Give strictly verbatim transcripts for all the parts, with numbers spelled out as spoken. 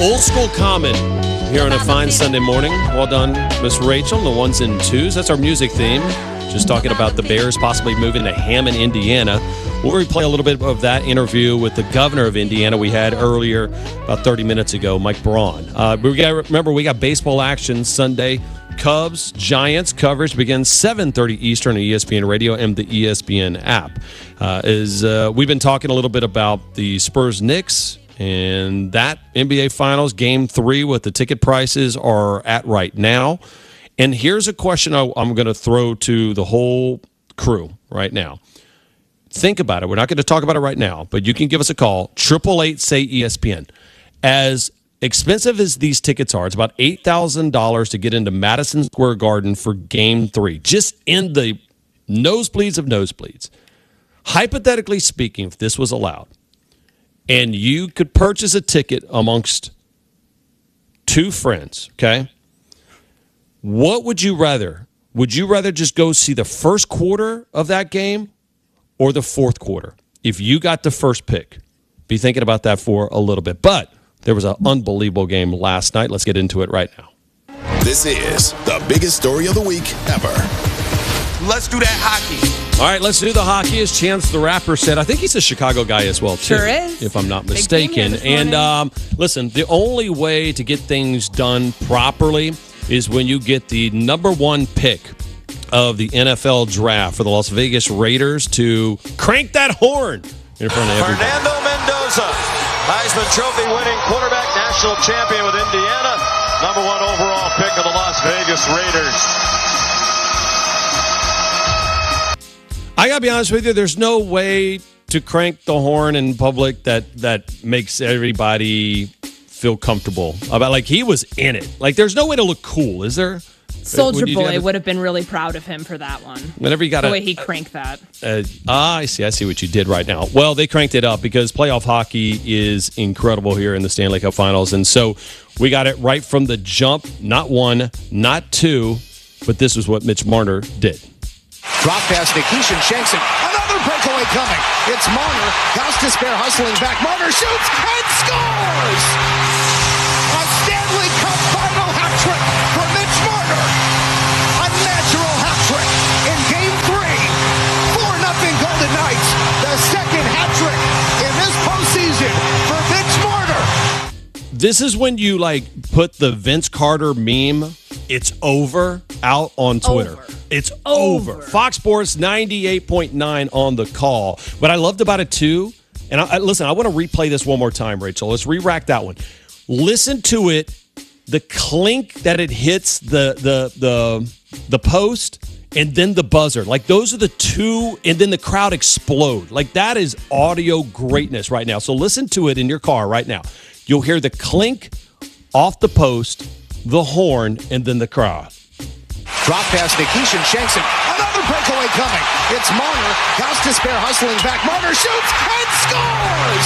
Old School Common here on a fine Sunday morning. Well done, Miss Rachel, the ones and twos. That's our music theme. Just talking about the Bears possibly moving to Hammond, Indiana. We'll replay a little bit of that interview with the governor of Indiana we had earlier, about thirty minutes ago, Mike Braun. Uh, we got, remember, we got baseball action Sunday. Cubs, Giants coverage begins seven thirty Eastern on E S P N Radio and the E S P N app. Uh, is uh, we've been talking a little bit about the Spurs-Knicks and that N B A Finals Game three, what the ticket prices are at right now. And here's a question I, I'm going to throw to the whole crew right now. Think about it. We're not going to talk about it right now, but you can give us a call. triple eight say E S P N. As expensive as these tickets are, it's about eight thousand dollars to get into Madison Square Garden for Game three, just in the nosebleeds of nosebleeds. Hypothetically speaking, if this was allowed, and you could purchase a ticket amongst two friends, okay, what would you rather? Would you rather just go see the first quarter of that game or the fourth quarter? If you got the first pick, be thinking about that for a little bit. But there was an unbelievable game last night. Let's get into it right now. This is the biggest story of the week ever. Let's do that hockey. All right, let's do the hockey. As Chance the Rapper said, I think he's a Chicago guy as well, too. Sure is. If I'm not mistaken. And um, listen, the only way to get things done properly is when you get the number one pick of the N F L draft for the Las Vegas Raiders to crank that horn in front of everybody. Fernando Mendoza, Heisman Trophy winning quarterback, national champion with Indiana, number one overall pick of the Las Vegas Raiders. I got to be honest with you, there's no way to crank the horn in public that, that makes everybody feel comfortable about, like, he was in it. Like, there's no way to look cool, is there? Soldier Would Boy to, would have been really proud of him for that one. Whenever you got the a, way he cranked that. Uh, ah, I see. I see what you did right now. Well, they cranked it up because playoff hockey is incredible here in the Stanley Cup Finals. And so we got it right from the jump. Not one, not two, but this is what Mitch Marner did. Drop pass, Nikishin shanks it. Another breakaway coming. It's Marner. Gostisbehere hustling back. Marner shoots and scores! A Stanley Cup final hat trick for Mitch Marner. A natural hat trick in Game three. four nothing Golden Knights. The second hat trick in this postseason for Mitch Marner. This is when you, like, put the Vince Carter meme, "It's over," out on Twitter. Over. It's over. Over. Fox Sports ninety-eight point nine on the call. What I loved about it, too, and I, I, listen, I want to replay this one more time, Rachel. Let's re-rack that one. Listen to it, the clink that it hits the the the the post, and then the buzzer. Like, those are the two, and then the crowd explode. Like, that is audio greatness right now. So listen to it in your car right now. You'll hear the clink off the post, the horn, and then the crowd. Drop pass, Nikishin shanks it. Another breakaway coming. It's Marner. Gostisbehere hustling back. Marner shoots and scores!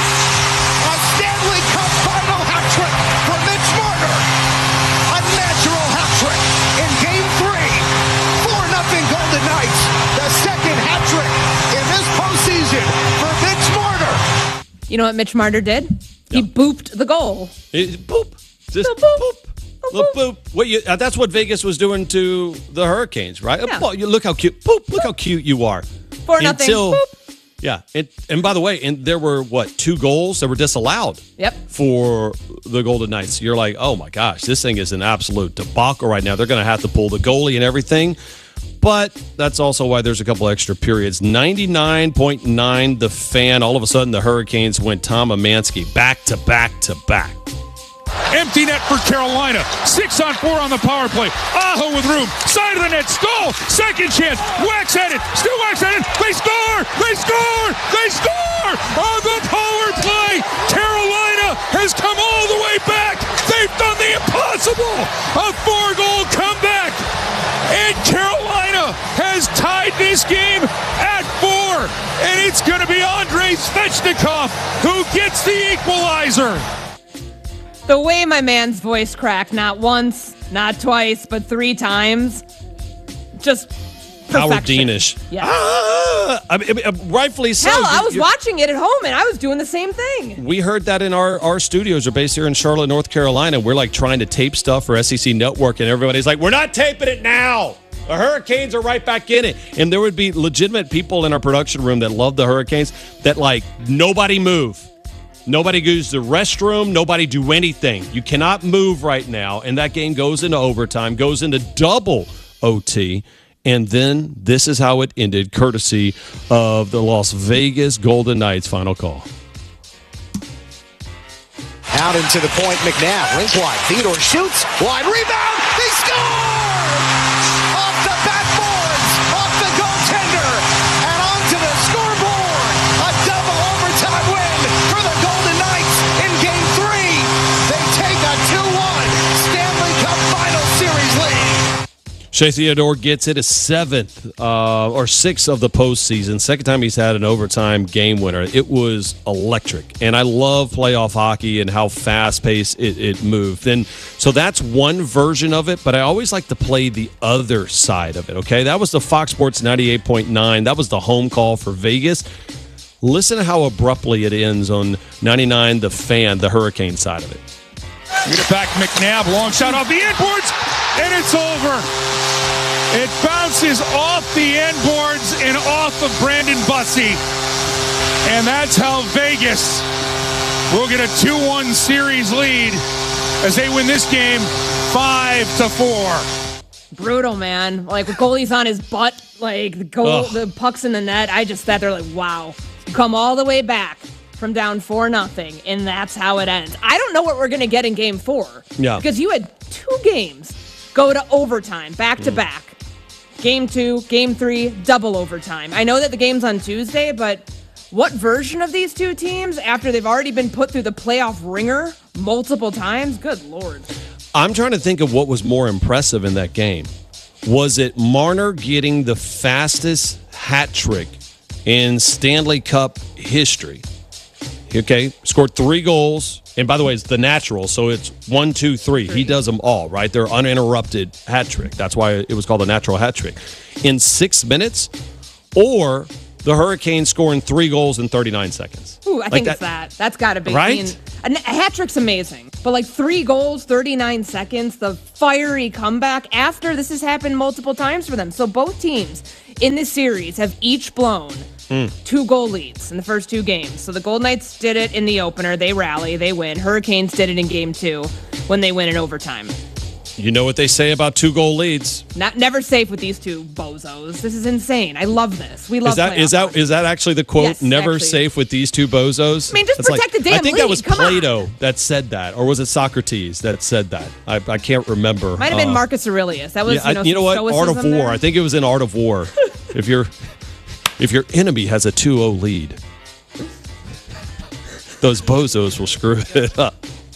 A Stanley Cup final hat trick for Mitch Marner. A natural hat trick in Game three. four nothing Golden Knights. The second hat trick in this postseason for Mitch Marner. You know what Mitch Marner did? He Yeah. booped the goal. It, boop. Just Boop, boop. boop. Look, boop. What you, uh, that's what Vegas was doing to the Hurricanes, right? Yeah. Oh, you, look how cute. Boop. Look how cute you are. Four nothing. Until, Boop. yeah. And, and by the way, and there were, what, two goals that were disallowed Yep. for the Golden Knights. You're like, oh, my gosh, this thing is an absolute debacle right now. They're going to have to pull the goalie and everything. But that's also why there's a couple extra periods. ninety-nine point nine, the fan. All of a sudden, the Hurricanes went Tom Amansky back to back to back. Empty net for Carolina. Six on four on the power play. Aho with room. Side of the net. Stall. Second chance. Wax at it. Still wax at it. They score. They score. They score. On the power play. Carolina has come all the way back. They've done the impossible. A four-goal comeback. And Carolina has tied this game at four. And it's going to be Andrei Svechnikov who gets the equalizer. The way my man's voice cracked, not once, not twice, but three times, just Howard Perfection. Deanish. Yeah. Ah, I mean, I mean, rightfully so. Hell, I You- was you- watching it at home, and I was doing the same thing. We heard that in our, our studios are based here in Charlotte, North Carolina. We're like trying to tape stuff for S E C Network, and everybody's like, we're not taping it now. The Hurricanes are right back in it. And there would be legitimate people in our production room that love the Hurricanes that like, nobody move. Nobody goes to the restroom. Nobody do anything. You cannot move right now. And that game goes into overtime, goes into double O T. And then this is how it ended, courtesy of the Las Vegas Golden Knights. Final call. Out into the point, McNabb, rink wide. Theodore shoots, wide rebound, they score! Off the backboards, off the goaltender, and onto the scoreboard. A double overtime win for the Golden Knights in Game three. They take a two one Stanley Cup Final Series lead. Shea Theodore gets it, a seventh uh, or sixth of the postseason. Second time he's had an overtime game winner. It was electric. And I love playoff hockey and how fast-paced it, it moved. And so that's one version of it, but I always like to play the other side of it, okay? That was the Fox Sports ninety-eight point nine. That was the home call for Vegas. Listen to how abruptly it ends on ninety-nine, the Fan, the Hurricane side of it. Get it back, McNabb, long shot off the inboards, and it's over. It bounces off the inboards and off of Brandon Bussey. And that's how Vegas will get a two one series lead as they win this game five to four. Brutal, man. Like, with goalie's on his butt, like, the goal, Ugh. the puck's in the net. I just sat there like, wow. You come all the way back from down four nothing, and that's how it ends. I don't know what we're going to get in game four. Yeah. Because you had two games go to overtime, back to back. Game two, game three, double overtime. I know that the game's on Tuesday, but what version of these two teams, after they've already been put through the playoff ringer multiple times? Good Lord. I'm trying to think of what was more impressive in that game. Was it Marner getting the fastest hat trick in Stanley Cup history? Okay, scored three goals. And by the way, it's the natural, so it's one, two, three. He does them all, right? They're uninterrupted hat trick. That's why it was called a natural hat trick. In six minutes, or the Hurricanes scoring three goals in thirty-nine seconds. Ooh, I Like think that- it's that. That's got to be. Right? I mean, a, a hat trick's amazing, but like three goals, thirty-nine seconds, the fiery comeback after this has happened multiple times for them. So both teams in this series have each blown mm. two goal leads in the first two games. So the Golden Knights did it in the opener. They rally, they win. Hurricanes did it in game two when they win in overtime. You know what they say about two-goal leads. Not never safe with these two bozos. This is insane. I love this. We love Is that playoff is that hockey. is that actually the quote? Yes, Never actually. safe with these two bozos. I mean, just That's protect the damn I think that league. was Come on. Plato that said that, or was it Socrates that said that? I, I can't remember. Might have been Uh, Marcus Aurelius. That was Yeah, you know, I- you know some what? Art of stoicism War. there. I think it was in Art of War. if your if your enemy has a two oh lead, those bozos will screw it up.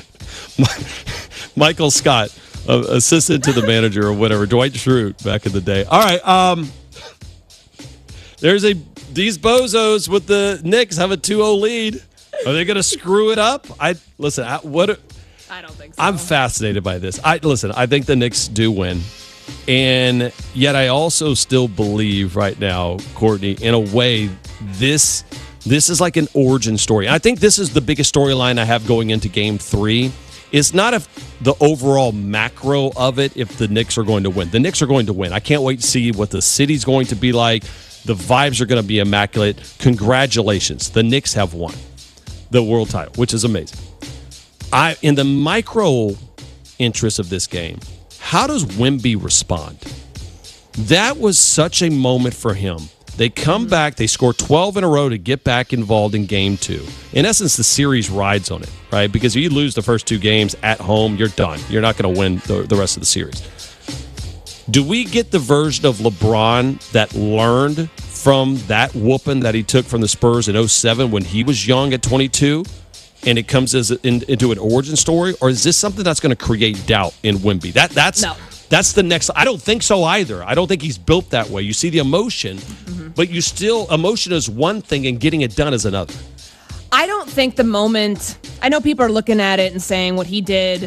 Michael Scott, uh, assistant to the manager or whatever, Dwight Schrute back in the day. All right, um, there's a these bozos with the Knicks have a two oh lead. Are they going to screw it up? I listen. I, what? I don't think so. I'm fascinated by this. I listen. I think the Knicks do win, and yet I also still believe right now, Courtney, in a way, this this is like an origin story. I think this is the biggest storyline I have going into Game Three. It's not if the overall macro of it, if the Knicks are going to win. The Knicks are going to win. I can't wait to see what the city's going to be like. The vibes are going to be immaculate. Congratulations. The Knicks have won the world title, which is amazing. I in the micro interest of this game, how does Wemby respond? That was such a moment for him. They come back, they score twelve in a row to get back involved in game two. In essence, the series rides on it, right? Because if you lose the first two games at home, you're done. You're not going to win the, the rest of the series. Do we get the version of LeBron that learned from that whooping that he took from the Spurs in oh seven when he was young at twenty-two, and it comes as a, in, into an origin story? Or is this something that's going to create doubt in Wemby? That that's No. that's the next. I don't think so either. I don't think he's built that way. You see the emotion, mm-hmm. but you still emotion is one thing and getting it done is another. I don't think the moment, I know people are looking at it and saying what he did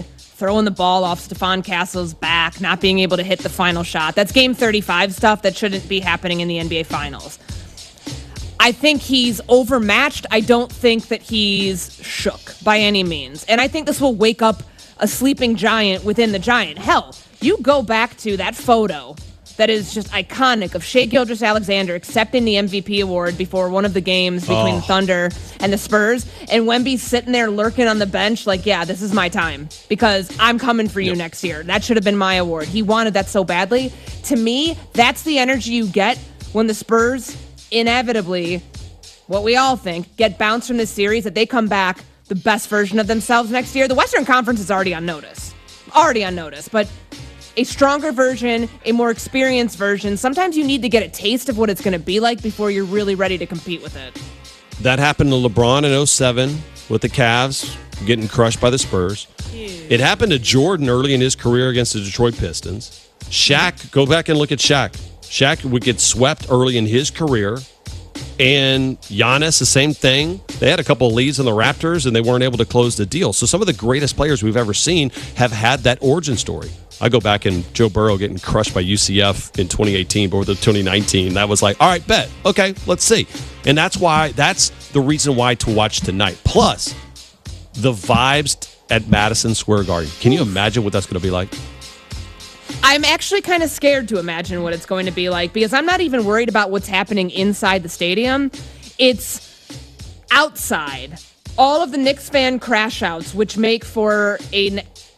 throwing the ball off Stephon Castle's back, not being able to hit the final shot. That's game thirty-five stuff that shouldn't be happening in the N B A Finals. I think he's overmatched. I don't think that he's shook by any means. And I think this will wake up a sleeping giant within the giant. Hell, you go back to that photo that is just iconic of Shai Gilgeous-Alexander accepting the M V P award before one of the games between Oh. the Thunder and the Spurs. And Wemby's sitting there lurking on the bench like, yeah, this is my time because I'm coming for you Yep. next year. That should have been my award. He wanted that so badly. To me, that's the energy you get when the Spurs inevitably, what we all think, get bounced from this series, that they come back the best version of themselves next year. The Western Conference is already on notice. Already on notice. But a stronger version, a more experienced version, sometimes you need to get a taste of what it's going to be like before you're really ready to compete with it. That happened to LeBron in oh seven with the Cavs getting crushed by the Spurs. It happened to Jordan early in his career against the Detroit Pistons. Shaq, go back and look at Shaq. Shaq would get swept early in his career. And Giannis, the same thing. They had a couple of leads in the Raptors, and they weren't able to close the deal. So some of the greatest players we've ever seen have had that origin story. I go back and Joe Burrow getting crushed by U C F in twenty eighteen, but with the twenty nineteen, that was like, all right, bet. Okay, let's see. And that's why, that's the reason why to watch tonight. Plus, the vibes at Madison Square Garden. Can you imagine what that's going to be like? I'm actually kind of scared to imagine what it's going to be like because I'm not even worried about what's happening inside the stadium. It's outside. All of the Knicks fan crash outs, which make for an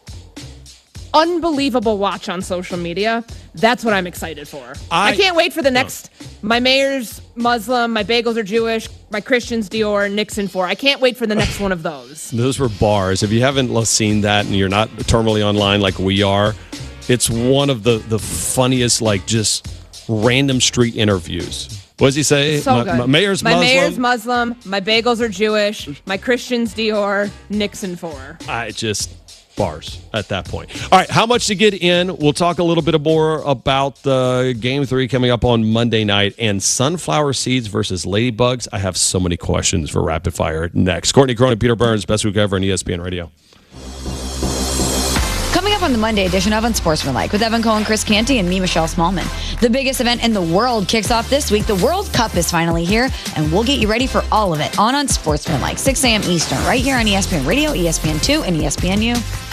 unbelievable watch on social media. That's what I'm excited for. I, I can't wait for the next, my mayor's Muslim, my bagels are Jewish, my Christian's Dior, Nixon four. I can't wait for the next one of those. Those were bars. If you haven't seen that and you're not terminally online like we are, it's one of the, the funniest, like, just random street interviews. What does he say? So my, good. my mayor's my Muslim. mayor's Muslim, my bagels are Jewish, my Christian's Dior, Nixon four. I just, bars at that point. All right, how much to get in? We'll talk a little bit more about the game three coming up on Monday night and sunflower seeds versus ladybugs. I have so many questions for Rapid Fire next. Courtney Cronin, Peter Burns, best week ever on E S P N Radio. Coming up on the Monday edition of Unsportsmanlike with Evan Cohen, Chris Canty, and me, Michelle Smallman. The biggest event in the world kicks off this week. The World Cup is finally here, and we'll get you ready for all of it on Unsportsmanlike, six a.m. Eastern, right here on E S P N Radio, E S P N two, and E S P N U.